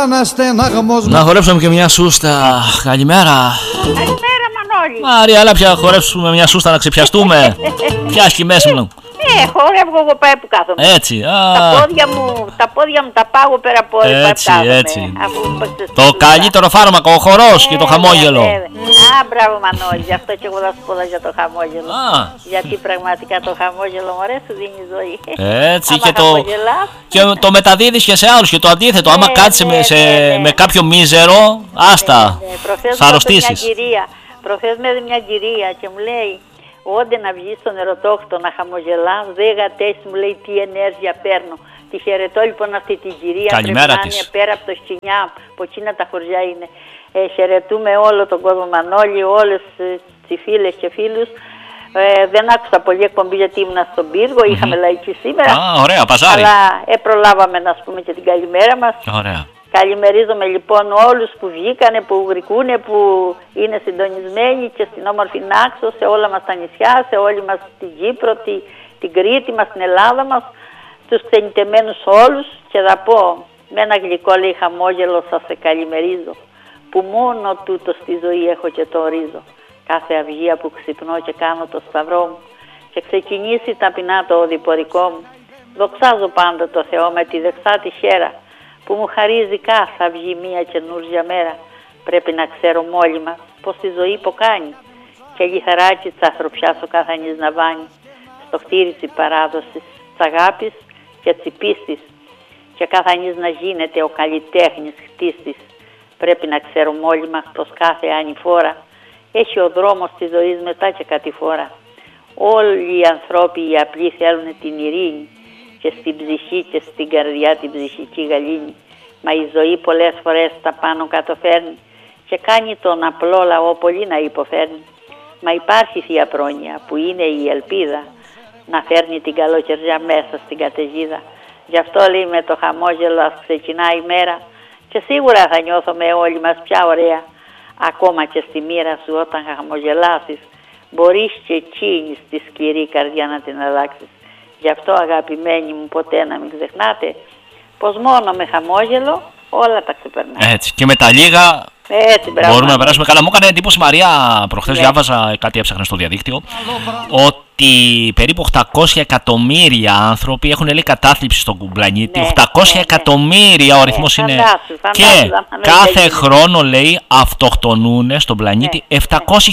Να χορέψουμε και μια σούστα. Καλημέρα. Καλημέρα, Μανώλη. Μαρία, αλλά πια χορέψουμε μια σούστα να ξεπιαστούμε. Πιάσει μέση μου. Χορεύω εγώ πάει που κάθομαι. Έτσι. Τα πόδια μου τα πάγω πέρα από όλα. Έτσι. Το καλύτερο φάρμακο, ο χορός και το χαμόγελο. Μπράβο, Μανώλη, γι' αυτό και εγώ θα σου πω για το χαμόγελο. Γιατί πραγματικά το χαμόγελο μου αρέσει, σου δίνει ζωή. Έτσι, και το μεταδίδεις και σε άλλους. Και το αντίθετο, άμα κάτσεις με κάποιο μίζερο, άστα, θα αρρωστήσεις. Προχθές με έδωσε μια κυρία και μου λέει, όντε να βγει στον ερωτόχτο να χαμογελάς, δεν γατές, μου λέει τι ενέργεια παίρνω. Τη χαιρετώ λοιπόν αυτή την κυρία. Καλημέρα της. Είναι πέρα από το Σκινιά, από εκείνα τα χωριά είναι. Χαιρετούμε όλο τον κόσμο, Μανώλη, όλες τις φίλες και φίλους. Δεν άκουσα πολύ εκπομπή γιατί ήμουν στον πύργο, είχαμε λαϊκή σήμερα. Ωραία, παζάρι. Αλλά προλάβαμε να πούμε και την καλημέρα μας. Ωραία. Καλημερίζομαι λοιπόν όλους που βγήκανε, που γρικούνε, που είναι συντονισμένοι και στην όμορφη Νάξο, σε όλα μας τα νησιά, σε όλη μας την Κύπρο, την Κρήτη μας, την Ελλάδα μας, τους ξενιτεμένους όλους και θα πω με ένα γλυκό λέει χαμόγελο σας σε καλημερίζω, που μόνο τούτο στη ζωή έχω και το ορίζω. Κάθε αυγία που ξυπνώ και κάνω το σταυρό μου και ξεκινήσει ταπεινά το οδηπορικό μου, δοξάζω πάντα το Θεό με τη δεξά τη χέρα, που μου χαρίζει κάθε αυγή μια καινούργια μέρα. Πρέπει να ξέρω μόλι μας πως τη ζωή υποκάνει και λιθαράκι της ανθρωπιάς ο καθανής να βάνει στο χτίρι της παράδοσης, της αγάπης και της πίστης και καθανής να γίνεται ο καλλιτέχνης χτίστης. Πρέπει να ξέρω μόλι μας πως κάθε ανηφόρα έχει ο δρόμος της ζωής μετά και κατηφόρα. Όλοι οι ανθρώποι οι απλοί θέλουν την ειρήνη και στην ψυχή και στην καρδιά την ψυχική γαλήνη. Μα η ζωή πολλές φορές τα πάνω κάτω φέρνει και κάνει τον απλό λαό πολύ να υποφέρνει. Μα υπάρχει Θεία Πρόνοια που είναι η ελπίδα να φέρνει την καλοκαιριά μέσα στην καταιγίδα. Γι' αυτό λέει με το χαμόγελο ας ξεκινάει η μέρα και σίγουρα θα νιώθουμε όλοι μας πια ωραία. Ακόμα και στη μοίρα σου όταν χαμογελάσεις μπορείς και εκείνη στη σκληρή καρδιά να την αλλάξεις. Γι' αυτό αγαπημένοι μου ποτέ να μην ξεχνάτε πως μόνο με χαμόγελο όλα τα ξεπερνάμε. Έτσι και με τα λίγα μπορούμε να περάσουμε καλά. Μου έκανε εντύπωση Μαρία, προχθές διάβαζα κάτι έψαχνα στο διαδίκτυο, ότι περίπου 800 εκατομμύρια άνθρωποι έχουν λέει κατάθλιψη στον πλανήτη. 800 εκατομμύρια ο αριθμός είναι. Και κάθε χρόνο λέει αυτοκτονούν στον πλανήτη 700.000.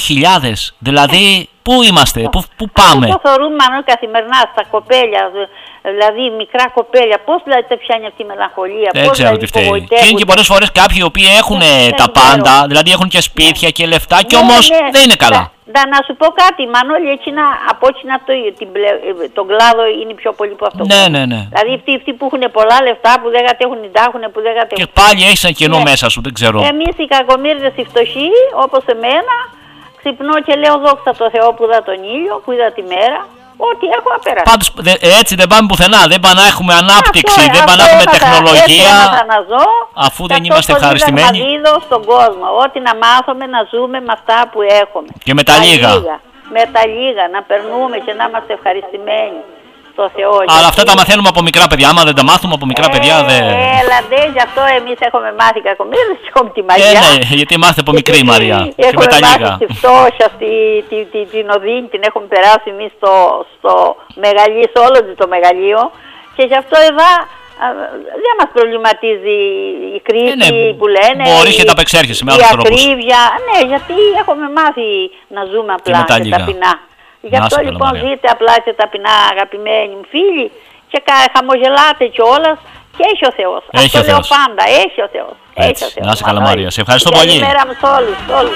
Δηλαδή πού είμαστε, πού πάμε. Αυτό θεωρούμε μάλλον καθημερινά στα κοπέλια, δηλαδή μικρά κοπέλια. Πώς δηλαδή τα πιάνει αυτή η μελαγχολία. Δεν ξέρω τι φταίει. Και είναι και πολλές φορές κάποιοι οι οποίοι έχουν τα πάντα, δηλαδή έχουν και σπίτια και λεφτά και όμως δεν είναι καλά. Να σου πω κάτι, Μανώλη, από ότσινα τον κλάδο είναι πιο πολύ που αυτό. Ναι. Δηλαδή αυτοί που έχουν πολλά λεφτά, που δεν κατέχουν, τάχουν, που δεν κατέχουν. Και πάλι έχεις ένα κενό μέσα σου, δεν ξέρω. Εμείς οι κακομοίριδες οι φτωχοί, όπως εμένα, ξυπνώ και λέω δόξα τω Θεώ που είδα τον ήλιο, που είδα τη μέρα. Ό,τι έχω απέρασε. Πάντως έτσι δεν πάμε πουθενά. Δεν πάμε να έχουμε ανάπτυξη, δεν πάμε να έχουμε τεχνολογία. Αφού δεν είμαστε ευχαριστημένοι. Να δίδω στον κόσμο. Ό,τι να μάθουμε να ζούμε με αυτά που έχουμε. Και με τα λίγα. Με τα λίγα. Να περνούμε και να είμαστε ευχαριστημένοι. Στο Θεό. Αλλά αυτά τα μαθαίνουμε από μικρά παιδιά. Άμα δεν τα μάθουμε από μικρά παιδιά δεν. Έλατε, γι' αυτό εμείς έχουμε μάθει κακομοίριδες και έχουμε τη μαγιά. Ναι, γιατί μάθετε από μικρή Μαρία. Έχουμε μάθει τη φτώχεια, την οδύνη, την έχουμε περάσει εμείς στο μεγαλείο, σε όλο το μεγαλείο. Και γι' αυτό εδώ δεν μας προβληματίζει η κρίση που λένε. Μπορείς και τα απεξέρχεσαι με άλλους τρόπους. Η ακρίβεια. Ναι, γιατί έχουμε μάθει να ζούμε απλά και ταπεινά. Γι' αυτό λοιπόν ζείτε απλά και ταπεινά αγαπημένοι μου φίλοι και χαμογελάτε κιόλας και έχει ο Θεός. Αυτό λέω πάντα, έχει ο Θεός. Να είσαι καλά Μαρία, σε ευχαριστώ πολύ. Καλημέρα μου σε όλους.